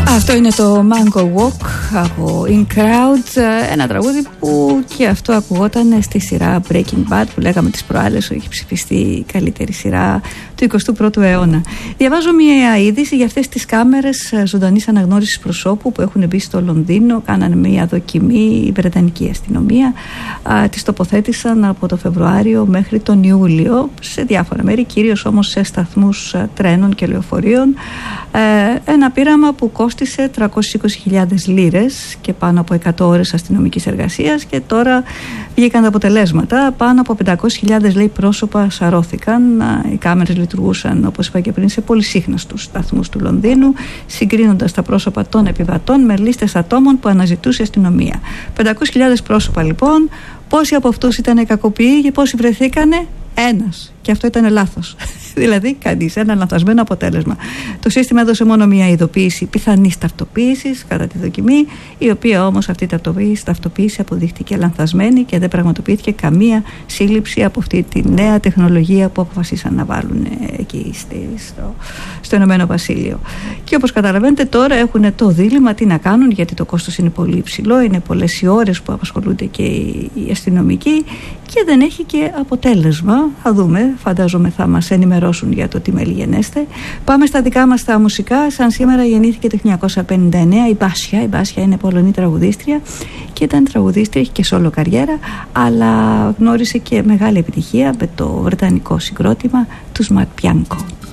Αυτό είναι το Mango Walk από In Crowd, ένα τραγούδι που και αυτό ακουγόταν στη σειρά Breaking Bad που λέγαμε τις προάλλες, έχει ψηφιστεί η καλύτερη σειρά του 21ου αιώνα. Διαβάζω μια είδηση για αυτές τις κάμερες ζωντανής αναγνώρισης προσώπου που έχουν μπει στο Λονδίνο. Κάνανε μια δοκιμή η Βρετανική αστυνομία, τις τοποθέτησαν από το Φεβρουάριο μέχρι τον Ιούλιο σε διάφορα μέρη, κυρίως όμως σε σταθμούς τρένων και λεωφορείων. Ένα πείραμα που κόστισε 320.000 λίρες και πάνω από 100 ώρες αστυνομικής εργασίας, και τώρα βγήκαν τα αποτελέσματα. Πάνω από 500.000 λέει πρόσωπα σαρώθηκαν. Οι κάμερες λειτουργούσαν, όπως είπα και πριν, σε πολυσύχναστους σταθμούς του Λονδίνου, συγκρίνοντας τα πρόσωπα των επιβατών με λίστες ατόμων που αναζητούσε η αστυνομία. 500.000 πρόσωπα λοιπόν. Πόσοι από αυτούς ήταν κακοποιοί και πόσοι βρεθήκανε? Ένας. Και αυτό ήταν λάθος. Δηλαδή κανείς, ένα λανθασμένο αποτέλεσμα. Το σύστημα έδωσε μόνο μια ειδοποίηση πιθανής ταυτοποίησης κατά τη δοκιμή, η οποία όμως αυτή η ταυτοποίηση αποδείχτηκε λανθασμένη και δεν πραγματοποιήθηκε καμία σύλληψη από αυτή τη νέα τεχνολογία που αποφασίσαν να βάλουν εκεί στο Ηνωμένο Βασίλειο. Και όπως καταλαβαίνετε τώρα έχουν το δίλημμα τι να κάνουν, γιατί το κόστος είναι πολύ υψηλό, είναι πολλές οι ώρες που απασχολούνται και οι αστυνομικοί και δεν έχει και αποτέλεσμα. Θα δούμε, φαντάζομαι θα μας ενημερώσουν για το τι μελιγενέστε. Πάμε στα δικά μας τα μουσικά. Σαν σήμερα γεννήθηκε το 1959 η Μπάσια. Η Μπάσια είναι πολωνή τραγουδίστρια και ήταν τραγουδίστρια, έχει και σόλο καριέρα, αλλά γνώρισε και μεγάλη επιτυχία με το βρετανικό συγκρότημα του Smat Bianco.